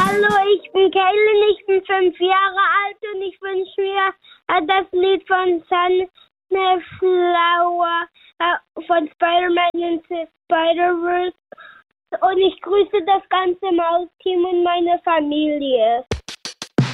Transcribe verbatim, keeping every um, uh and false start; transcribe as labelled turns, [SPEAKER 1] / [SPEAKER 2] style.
[SPEAKER 1] Hallo, ich bin Kaylin, ich bin fünf Jahre alt und ich wünsche mir äh, das Lied von Sunflower äh, von Spider-Man into Spider-Verse und ich grüße das ganze Maus-Team und meine Familie.